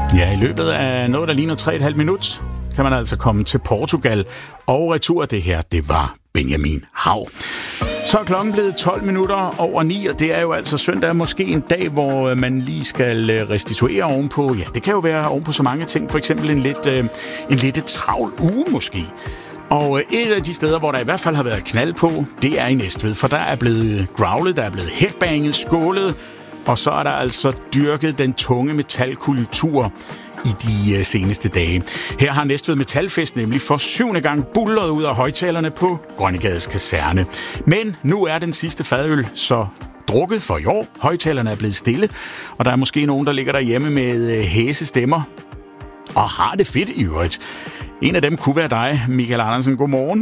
Ja, i løbet af noget, der ligner 3,5 minut, kan man altså komme til Portugal. Og retur det her, det var Benjamin Hav. Så er klokken blevet 12 minutter over 9, og det er jo altså søndag, måske en dag, hvor man lige skal restituere ovenpå. Ja, det kan jo være ovenpå så mange ting, for eksempel en lidt travl uge måske. Og et af de steder, hvor der i hvert fald har været knald på, det er i Næstved, for der er blevet growlet, der er blevet headbanget, skålet, og så er der altså dyrket den tunge metalkultur i de seneste dage. Her har Næstved Metalfest nemlig for 7. gang buldret ud af højtalerne på Grønnegades Kaserne. Men nu er den sidste fadøl så drukket for i år. Højtalerne er blevet stille, og der er måske nogen, der ligger derhjemme med hæse stemmer og har det fedt i øvrigt. En af dem kunne være dig, Michael Andersen. Godmorgen.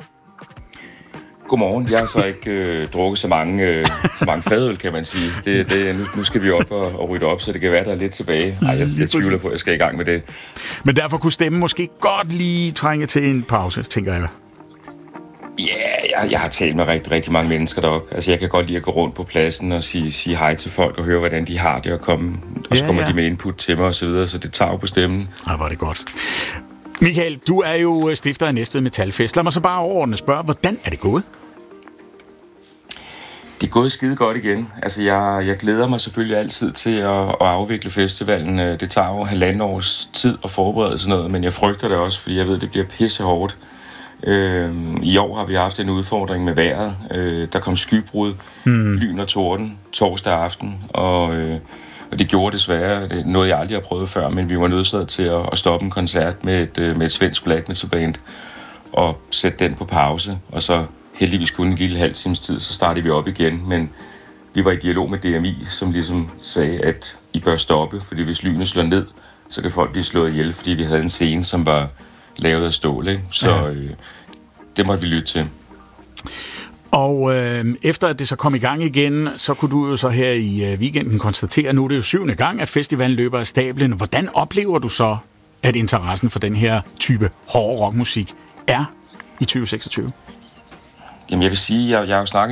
Godmorgen. Jeg har så ikke drukket så mange fadøl, kan man sige. Nu skal vi op og rydde op, så det kan være, der er lidt tilbage. Ej, jeg tvivler på, at jeg skal i gang med det. Men derfor kunne stemmen måske godt lige trænge til en pause, tænker jeg. Ja, jeg har talt med rigtig, rigtig mange mennesker deroppe. Altså, jeg kan godt lide at gå rundt på pladsen og sige hej til folk og høre, hvordan de har det, og så kommer de med input til mig og så videre, så det tager jo på stemmen. Ej, hvor er det godt. Michael, du er jo stifter af Næstved Metalfest. Lad mig så bare overordnet spørge, hvordan er det gået? Det er gået skide godt igen. Altså, jeg glæder mig selvfølgelig altid til at afvikle festivalen. Det tager jo 1,5 års tid at forberede sådan noget, men jeg frygter det også, fordi jeg ved, det bliver pissehårdt. I år har vi haft en udfordring med vejret. Der kom skybrud, lyn og torden torsdag aften, og det gjorde desværre. Det er noget, jeg aldrig har prøvet før, men vi var nødsaget til at stoppe en koncert med et svensk black metal band og sætte den på pause, og så heldigvis kun en lille halv times tid, så startede vi op igen, men vi var i dialog med DMI, som ligesom sagde, at I bør stoppe, fordi hvis lynet slår ned, så kan folk blive slået ihjel, fordi vi havde en scene, som var lavet af stål, ikke? Så det måtte vi lytte til. Og efter at det så kom i gang igen, så kunne du jo så her i weekenden konstatere, at nu er det jo 7. gang, at festivalen løber af stablen. Hvordan oplever du så, at interessen for den her type hård rockmusik er i 2026? Jamen, jeg vil sige, jeg har jo snakket